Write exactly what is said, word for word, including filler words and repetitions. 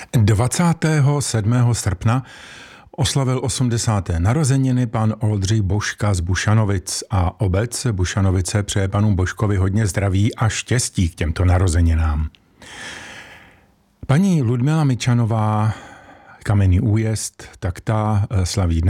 dvacátého sedmého srpna oslavil osmdesáté narozeniny pan Oldřich Božka z Bušanovic a obec Bušanovice přeje panu Božkovi hodně zdraví a štěstí k těmto narozeninám. Paní Ludmila Mičanová, Kamenný Újezd, tak ta slaví